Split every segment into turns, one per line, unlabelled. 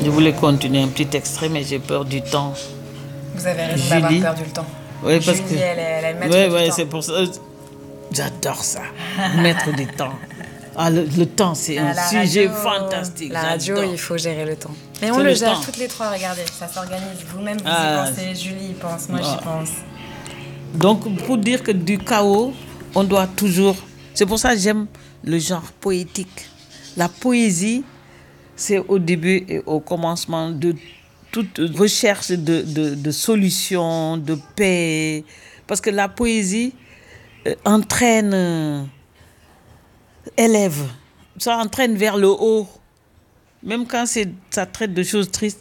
Je voulais continuer un petit extrait, mais j'ai peur du temps.
Vous avez raison d'avoir perdu le temps.
Oui, parce
Julie,
que
elle est maître du temps.
Oui, c'est pour ça. J'adore ça. Mettre du temps. Ah, le temps, c'est un sujet fantastique.
La radio, il faut gérer le temps. Mais on le gère toutes les trois, regardez, ça s'organise. Vous-même, vous y pensez, Julie y pense, moi j'y pense.
Donc, pour dire que du chaos, on doit toujours... C'est pour ça que j'aime le genre poétique. La poésie, c'est au début et au commencement de toute recherche de solutions, de paix. Parce que la poésie entraîne... élève, ça entraîne vers le haut. Même quand ça traite de choses tristes,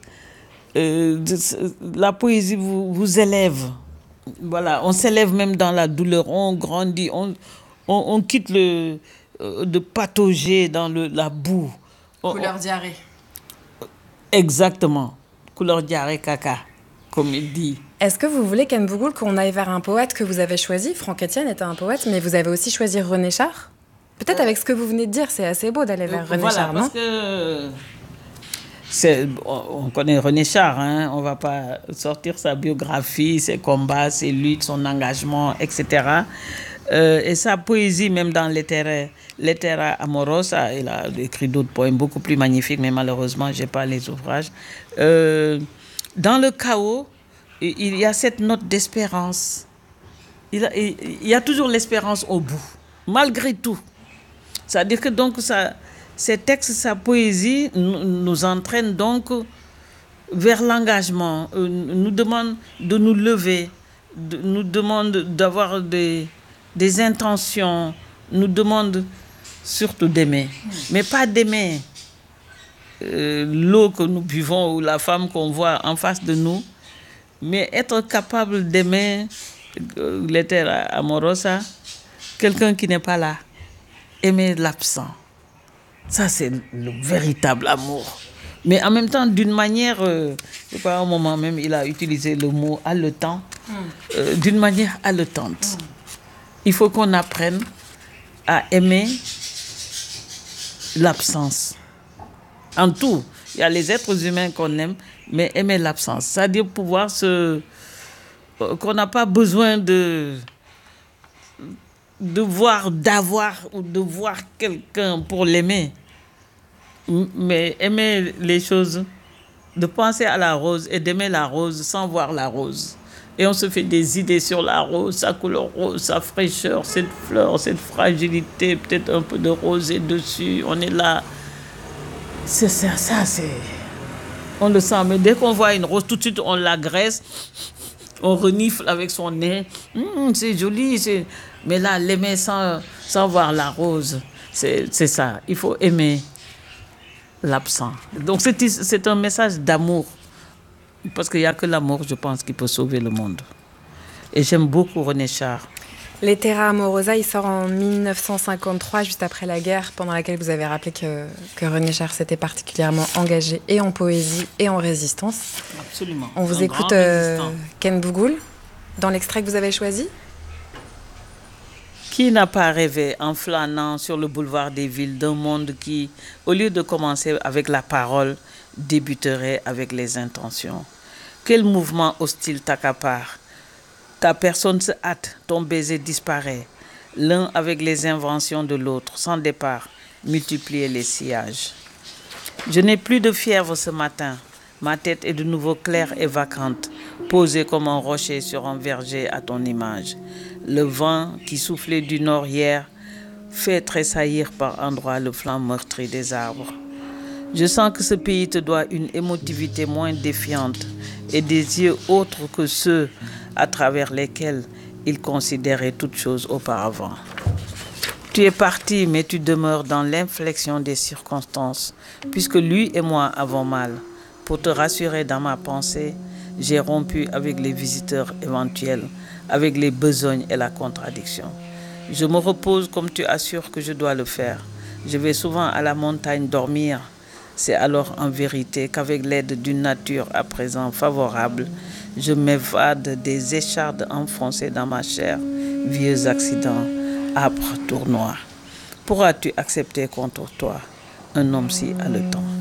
la poésie vous élève. Voilà, on s'élève même dans la douleur, on grandit, on quitte de patauger dans la boue.
Couleur diarrhée.
Exactement, couleur diarrhée caca, comme il dit.
Est-ce que vous voulez, Ken Bougoul, qu'on aille vers un poète que vous avez choisi? Franck Etienne était un poète, mais vous avez aussi choisi René Char. Peut-être avec ce que vous venez de dire, c'est assez beau d'aller vers René Char, non?
Parce que on connaît René Char, hein? On ne va pas sortir sa biographie, ses combats, ses luttes, son engagement, etc. Et sa poésie, même dans Lettera Amorosa, il a écrit d'autres poèmes beaucoup plus magnifiques, mais malheureusement, je n'ai pas les ouvrages. Dans le chaos, il y a cette note d'espérance. Il y a toujours l'espérance au bout, malgré tout. C'est-à-dire que donc ces textes, sa poésie nous entraîne donc vers l'engagement, nous demande de nous lever, nous demande d'avoir des intentions, nous demande surtout d'aimer. Mais pas d'aimer l'eau que nous buvons ou la femme qu'on voit en face de nous, mais être capable d'aimer, Lettera Amorosa, quelqu'un qui n'est pas là. Aimer l'absent. Ça, c'est le véritable amour. Mais en même temps, d'une manière, je sais pas, à un moment même, il a utilisé le mot haletant, d'une manière haletante. Il faut qu'on apprenne à aimer l'absence. En tout, il y a les êtres humains qu'on aime, mais aimer l'absence. C'est-à-dire pouvoir qu'on n'a pas besoin d'avoir ou de voir quelqu'un pour l'aimer, mais aimer les choses, de penser à la rose et d'aimer la rose sans voir la rose. Et on se fait des idées sur la rose, sa couleur rose, sa fraîcheur, cette fleur, cette fragilité, peut-être un peu de rosée dessus. On est là. C'est ça, c'est... On le sent, mais dès qu'on voit une rose, tout de suite on l'agresse, on renifle avec son nez. C'est joli, c'est... Mais là, l'aimer sans voir la rose, c'est ça. Il faut aimer l'absent. Donc c'est un message d'amour. Parce qu'il n'y a que l'amour, je pense, qui peut sauver le monde. Et j'aime beaucoup René Char.
Lettera Amorosa, il sort en 1953, juste après la guerre, pendant laquelle vous avez rappelé que René Char s'était particulièrement engagé et en poésie et en résistance.
Absolument.
On vous écoute, Ken Bougoul, dans l'extrait que vous avez choisi.
Qui n'a pas rêvé, en flânant sur le boulevard des villes, d'un monde qui, au lieu de commencer avec la parole, débuterait avec les intentions? Quel mouvement hostile t'accapare? Ta personne se hâte, ton baiser disparaît. L'un avec les inventions de l'autre, sans départ, multiplier les sillages. Je n'ai plus de fièvre ce matin. Ma tête est de nouveau claire et vacante, posée comme un rocher sur un verger à ton image. Le vent qui soufflait du nord hier fait tressaillir par endroits le flanc meurtri des arbres. Je sens que ce pays te doit une émotivité moins défiante et des yeux autres que ceux à travers lesquels il considérait toute chose auparavant. Tu es parti, mais tu demeures dans l'inflexion des circonstances, puisque lui et moi avons mal. Pour te rassurer dans ma pensée, j'ai rompu avec les visiteurs éventuels, avec les besognes et la contradiction. Je me repose comme tu assures que je dois le faire. Je vais souvent à la montagne dormir. C'est alors en vérité qu'avec l'aide d'une nature à présent favorable, je m'évade des échardes enfoncées dans ma chair, vieux accidents, âpres tournois. Pourras-tu accepter contre toi un homme si haletant?